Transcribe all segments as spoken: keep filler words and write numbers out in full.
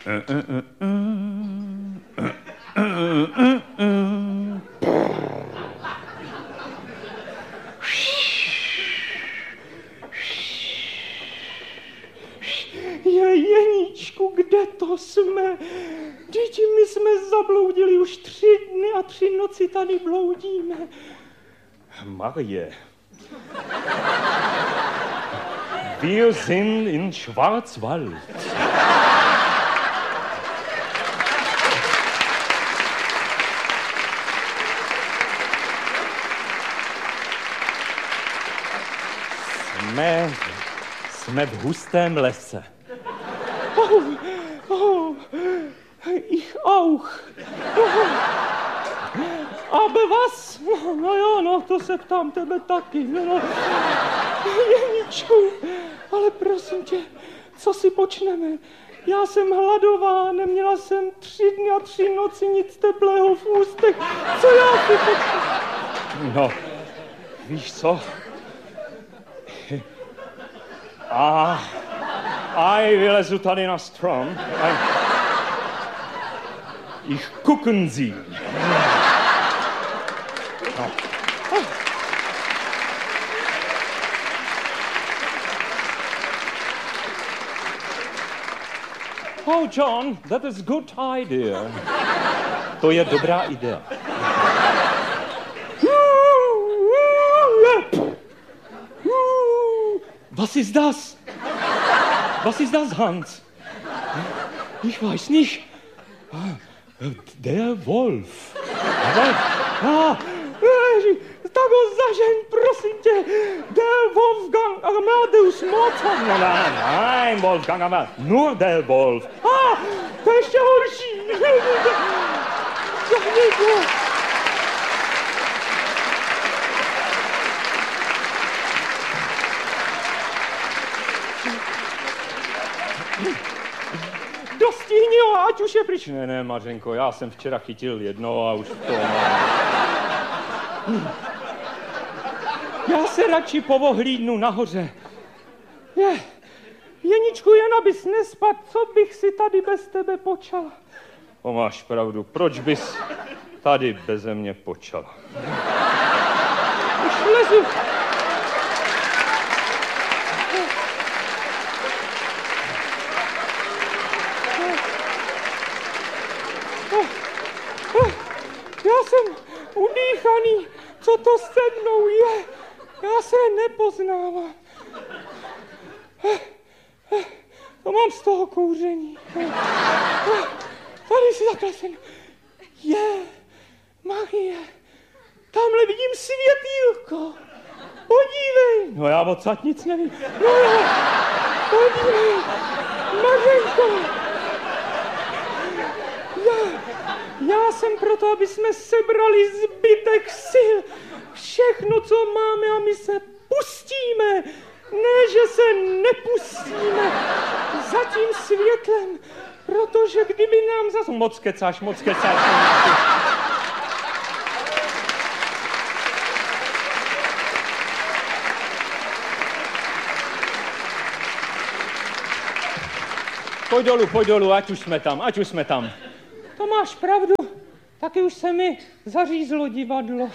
Je, Jeníčku, kde to jsme? Vždyť my jsme zabloudili už tři dny a tři noci tady bloudíme. Marie. Wir sind in Schwarzwald. Jsme, jsme v hustém lese. Oh, oh, ich auch. Oh. Aber was? No jo, no, to se ptám tebe taky. No. Jeníčku, ale prosím tě, co si počneme? Já jsem hladová, neměla jsem tři dny a tři noci nic teplého v ústech. Co já si počnu? No, víš co? A, aj vylezu tady na strom. Aj, ich gucken Sie. No. Oh, John, that is good idea. To je dobrá idea. Was ist das? Was ist das, Hans? Ich weiß nicht. Der Wolf. Wolf. Ah, tak ho zažeň, prosím tě. Der Wolfgang Amadeus Mozart. No, nein, nein, Wolfgang Amadeus. Nur der Wolf. Ah, to je ještě horší. Dostihni ho, ať už je pryč. Ne, ne, Mařenko, já jsem včera chytil jedno a už to mám. Já se radši povohlídnu nahoře. Je, Jeníčku, jen abys nespad, co bych si tady bez tebe počala? O, máš pravdu, proč bys tady beze mě počala? Už lezu. Já jsem udýchaný, co to se mnou je. Já se nepoznávám. To mám z toho kouření. Tady si takhle jsem. Je, Marie, tamhle vidím světýlko. Podívej. No já odsud nic nevím. No jo, podívej, Mařenko. Já, já jsem proto, aby jsme sebrali zbytek sil. Všechno, co máme, a my se pustíme. Ne, že se nepustíme za tím světlem, protože kdyby nám zas... Moc kecáš, moc kecáš. Pojď dolů, pojď dolů, ať už jsme tam, ať už jsme tam. To máš pravdu, taky už se mi zařízlo divadlo.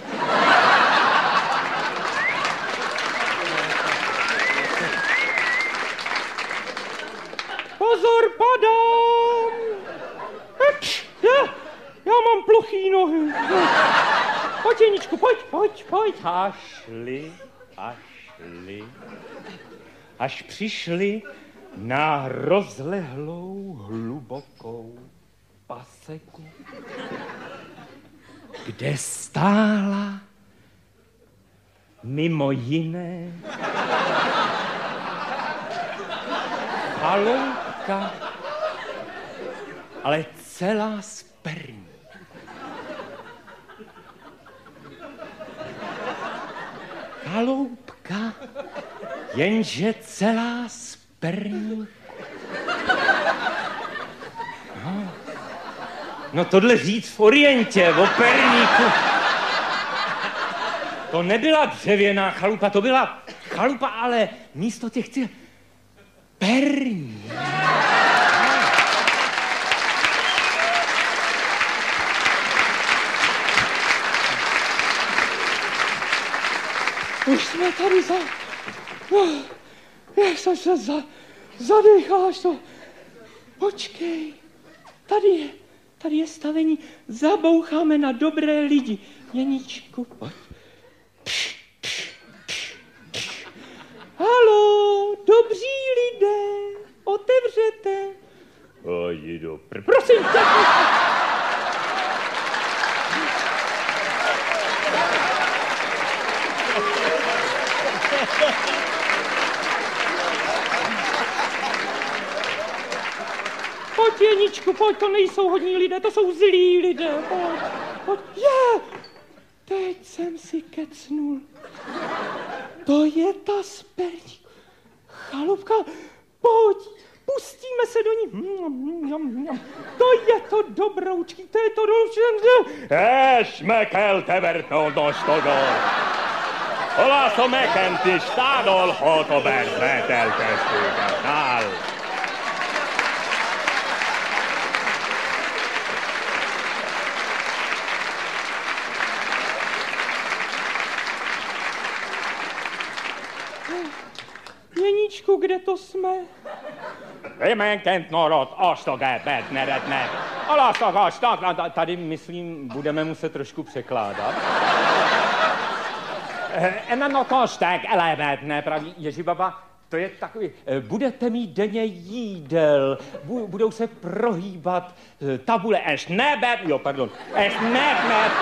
Pozor, padám! Eč, já, já mám plochý nohy. Pojď, Jeníčku, pojď, pojď, pojď. A šli, a šli, až přišli na rozlehlou, hlubokou paseku, kde stála mimo jiné chaloupka, ale celá z perní. Chaloupka, jenže celá z perní. No, no tohle říct v Orientě, o perníku. To nebyla dřevěná chalupa, to byla chalupa, ale místo těch cíl perní. se tady za... No, jak jsem se za... zadecháš to. Počkej, tady je, tady je stavení. Zaboucháme na dobré lidi. Jeníčku, pojď. Haló, dobří lidé, otevřete. Pojdi do pr... Prosím tě. Pojď, Jeničku, pojď, to nejsou hodní lidé, to jsou zlí lidé, pojď, pojď. Je, teď jsem si kecnul. To je ta sperní chalupka, pojď, pustíme se do ní. To je to dobroučky, to je to dobroučky. És mekel tevertől dostodol. Olászom mekent is tádol, hotobert vetelkeztőket áll. Jeníčku, kde to jsme? Vymenkent norot, ostogebet neredne. Olászagaš, tak, tady, myslím, budeme muset trošku překládat. Emeno kostek, elevedne, praví Ježibaba, to je takový, budete mít denně jídel, budou se prohýbat tabule, eš nebet, jo, pardon, eš nebet.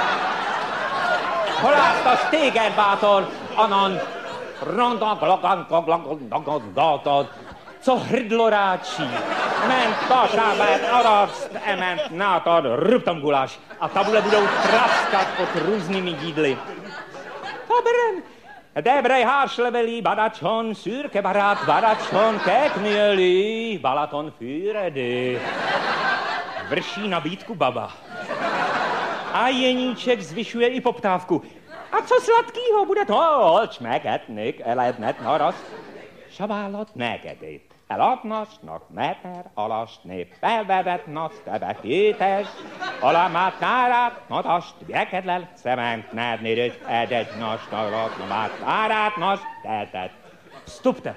Holászta stégen bátor, anon, rondon, glogan, glogan, glogan, glogan, co hrdlo ráčí. Ement košábet, orost, ement nátor, ruptom guláš. A tabule budou traskat pod různými jídly. Dobrem. Debrej hárslevelí, badačon, szürke barát, badačon, keknjöli, Balaton füredy. Vrší nabídku baba. A Jeníček zvyšuje i poptávku. A co sladkýho bude to? Csmegetnik, elednet narast. Savállat nekedét. Eladnasnak meter alasni, felbevetnas tebekétes, alamát nárát, natast, vjekedlel, cement nádnérőt, edet nasnarat, namát nárát, nas, tetet. Vstupte.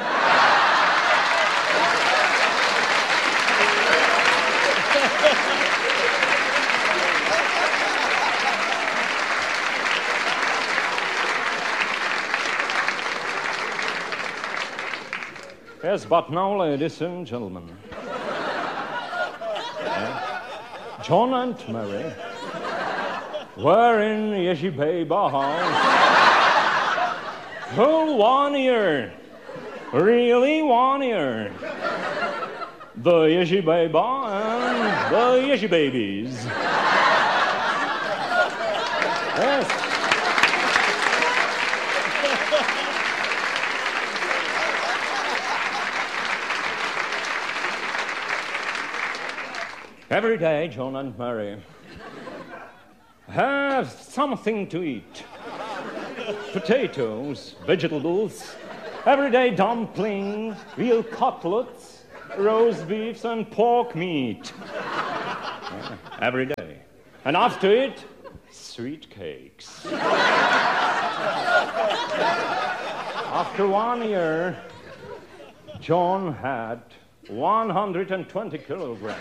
Yes, but now, ladies and gentlemen, yeah, John and Mary were in Yeshibaba house whole one year, really one year. The Yeshibaba and the Yeshibabies. Yes. Every day, John and Mary have something to eat. Potatoes, vegetables, everyday dumplings, veal cutlets, roast beefs, and pork meat. Yeah, every day. And after it, sweet cakes. After one year, John had one hundred twenty kilograms.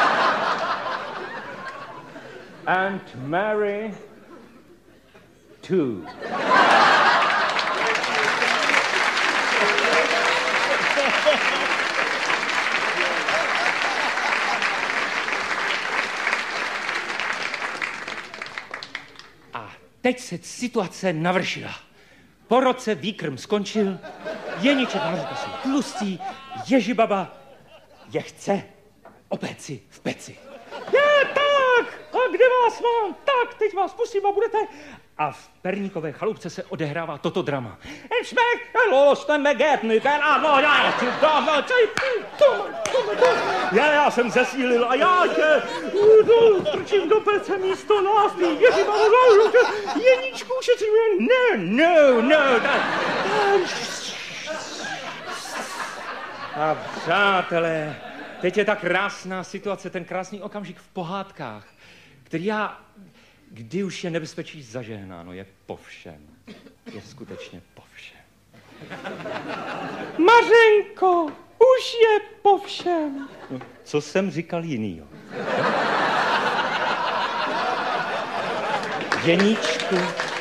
And Mary, two. A teď se situace navršila. Po roce výkrm skončil, Jeníček naříkal si tlustý, Ježibaba je chce o peci v peci. Je tak! A kde vás mám? Tak, teď vás pustím a budete... A v perníkové chalupce se odehrává toto drama. Já, já jsem zesílil a já tě strčím do pece místo nás. Jeníčku ušetřím. No, no, no. A přátelé, teď je ta krásná situace, ten krásný okamžik v pohádkách, který já, Kdy už je nebezpečí zažehnáno, je po všem. Je skutečně po všem. Mařenko, už je po všem. No, co jsem říkal jinýho? Jeníčku.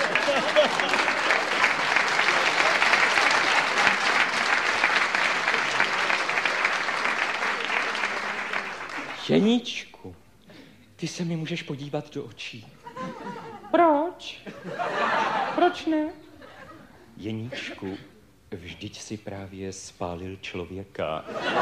Jeníčku, ty se mi můžeš podívat do očí. Proč? Proč ne? Jeníčku, vždyť si právě spálil člověka.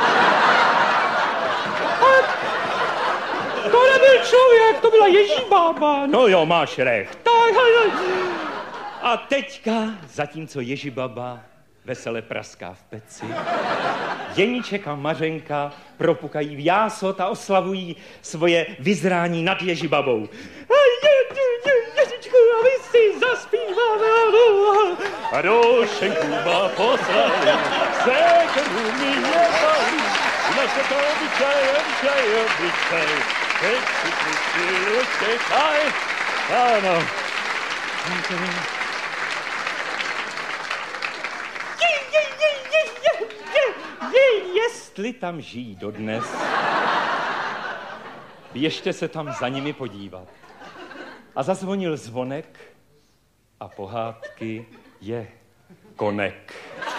To nebyl člověk, to byla Ježibába. No jo, máš recht. Tak, a teďka, zatímco Ježibaba vesele praská v peci, Jeníček a Mařenka propukají v jásot a oslavují svoje vyzrání nad Ježibabou. Ježičku, a vy si zaspíváme. A do šenkuba poslali, se krů mi nepali, naše to obyčaj, obyčaj, obyčaj, teď si kluci utěkaj. Ano. Jestli tam žijí dodnes, běžte se tam za nimi podívat. A zazvonil zvonek a pohádky je konek.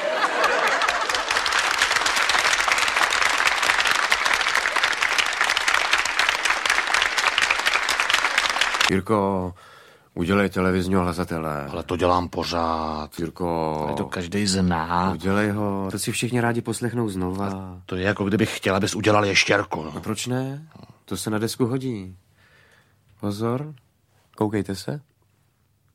Jirko, udělej televizního hlasatele. Ale to dělám pořád. Jirko. Ale to každej zná. Udělej ho, to si všichni rádi poslechnou znova. A to je jako kdybych chtěl, abys udělal ještěrku. No. A proč ne? To se na desku hodí. Pozor, koukejte se.